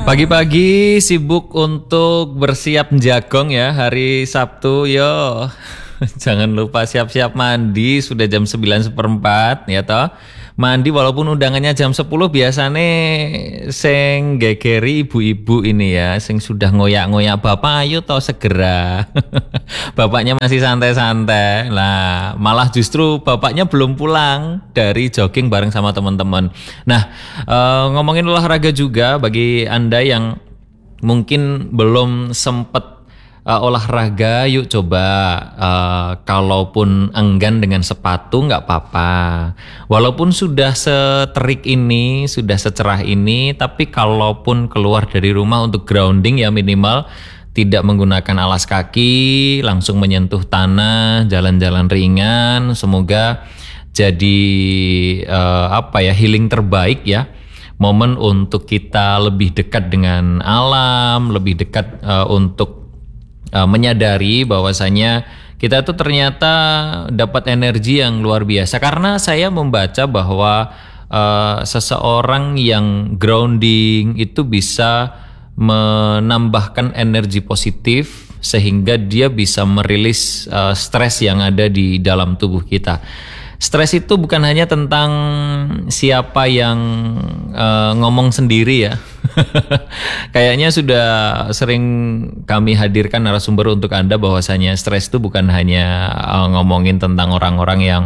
Pagi-pagi sibuk untuk bersiap jagong ya hari Sabtu yo. Jangan lupa siap-siap mandi sudah jam 9:04 ya toh. Mandi walaupun undangannya jam 10 biasanya sing gegeri ibu-ibu ini ya, sing sudah ngoyak-ngoyak bapak ayo toh segera. Bapaknya masih santai-santai. Lah, malah justru bapaknya belum pulang dari jogging bareng sama teman-teman. Nah, ngomongin olahraga juga bagi Anda yang mungkin belum sempat olahraga, yuk coba kalaupun enggan dengan sepatu nggak apa-apa. Walaupun sudah seterik ini, sudah secerah ini, tapi kalaupun keluar dari rumah untuk grounding ya minimal tidak menggunakan alas kaki, langsung menyentuh tanah, jalan-jalan ringan, semoga jadi healing terbaik ya. Momen untuk kita lebih dekat dengan alam, lebih dekat untuk menyadari bahwasanya kita tuh ternyata dapat energi yang luar biasa. Karena saya membaca bahwa seseorang yang grounding itu bisa menambahkan energi positif sehingga dia bisa merilis stres yang ada di dalam tubuh kita. Stres itu bukan hanya tentang siapa yang ngomong sendiri ya. Kayaknya sudah sering kami hadirkan narasumber untuk Anda bahwasanya stres itu bukan hanya ngomongin tentang orang-orang yang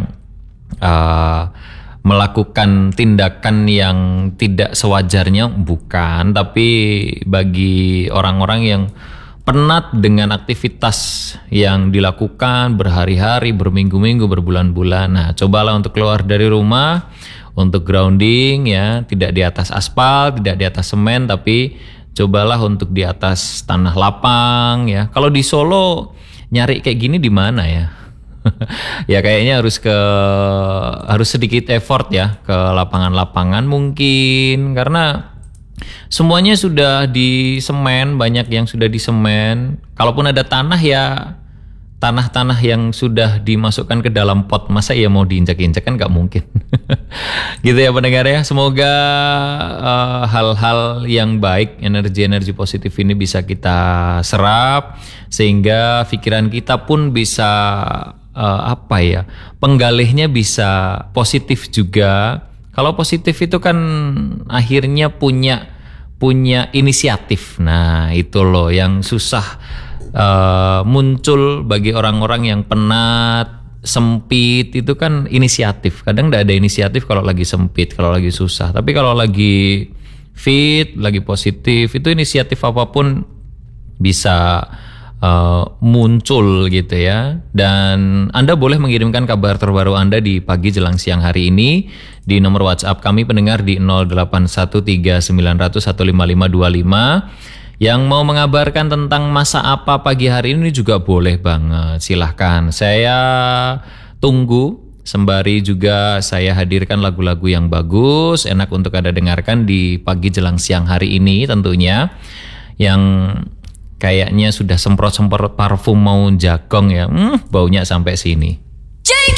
melakukan tindakan yang tidak sewajarnya, bukan. Tapi bagi orang-orang yang penat dengan aktivitas yang dilakukan berhari-hari, berminggu-minggu, berbulan-bulan. Nah, cobalah untuk keluar dari rumah, untuk grounding ya, tidak di atas aspal, tidak di atas semen, tapi cobalah untuk di atas tanah lapang ya. Kalau di Solo nyari kayak gini di mana ya? Ya kayaknya harus sedikit effort ya ke lapangan-lapangan mungkin, karena semuanya sudah di semen, banyak yang sudah di semen. Kalaupun ada tanah ya tanah-tanah yang sudah dimasukkan ke dalam pot, masa ya mau diinjak-injak kan nggak mungkin. Gitu ya pendengar ya. Semoga hal-hal yang baik, energi-energi positif ini bisa kita serap sehingga pikiran kita pun bisa penggalihnya bisa positif juga. Kalau positif itu kan akhirnya punya inisiatif. Nah, itu loh yang susah muncul bagi orang-orang yang penat, sempit, itu kan inisiatif. Kadang tidak ada inisiatif kalau lagi sempit, kalau lagi susah. Tapi kalau lagi fit, lagi positif, itu inisiatif apapun bisa muncul gitu ya. Dan Anda boleh mengirimkan kabar terbaru Anda di pagi jelang siang hari ini di nomor WhatsApp kami pendengar di 0813901555. Yang mau mengabarkan tentang masa apa pagi hari ini juga boleh banget, silahkan. Saya tunggu, sembari juga saya hadirkan lagu-lagu yang bagus, enak untuk Anda dengarkan di pagi jelang siang hari ini tentunya. Yang kayaknya sudah semprot-semprot parfum mau jagong ya, baunya sampai sini.